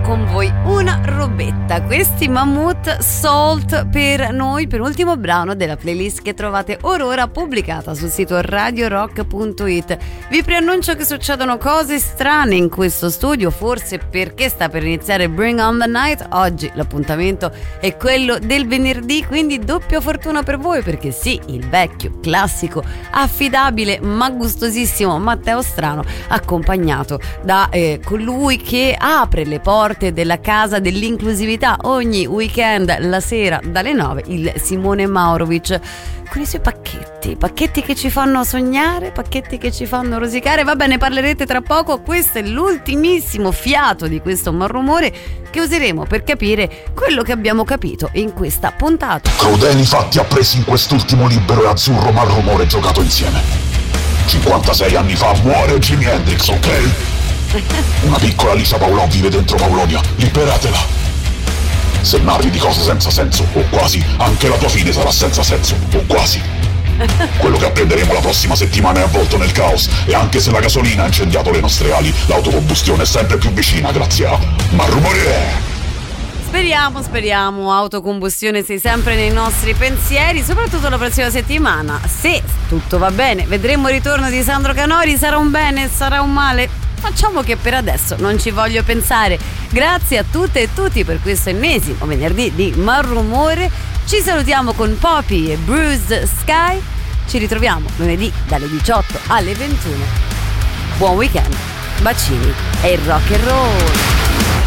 con voi una robetta. Questi Mammut Salt per noi, penultimo brano della playlist che trovate ora pubblicata sul sito radiorock.it. Vi preannuncio che succedono cose strane in questo studio, forse perché sta per iniziare Bring on the Night. Oggi l'appuntamento è quello del venerdì, quindi doppia fortuna per voi, perché sì, il vecchio, classico, affidabile ma gustosissimo Matteo Strano, accompagnato da colui che apre le porte della casa dell'inclusività ogni weekend la sera dalle 9, il Simone Maurovic, con i suoi pacchetti che ci fanno sognare, pacchetti che ci fanno rosicare. Va bene, parlerete tra poco. Questo è l'ultimissimo fiato di questo Malrumore che useremo per capire quello che abbiamo capito in questa puntata. Crudeli fatti appresi in quest'ultimo libero e azzurro Malrumore giocato insieme. 56 anni fa muore Jimi Hendrix, ok? Una piccola Lisa Paolò vive dentro Paulonia, liberatela. Se narri di cose senza senso, o quasi, anche la tua fine sarà senza senso, o quasi. Quello che apprenderemo la prossima settimana è avvolto nel caos, e anche se la gasolina ha incendiato le nostre ali, l'autocombustione è sempre più vicina grazie a Malrumore. Speriamo, autocombustione sei sempre nei nostri pensieri, soprattutto la prossima settimana. Se tutto va bene, vedremo il ritorno di Sandro Canori. Sarà un bene, sarà un male? Facciamo che per adesso non ci voglio pensare. Grazie a tutte e tutti per questo ennesimo venerdì di Malrumore. Ci salutiamo con Poppy e Bruised Sky. Ci ritroviamo lunedì dalle 18 alle 21. Buon weekend, bacini e rock and roll.